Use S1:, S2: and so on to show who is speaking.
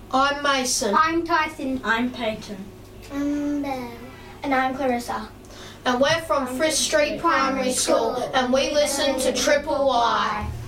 S1: I'm Mason.
S2: I'm Tyson.
S3: I'm Peyton.
S4: I'm Belle.
S2: And I'm Clarissa.
S1: And we're from Frith Street Primary School, and we listen to Triple Y.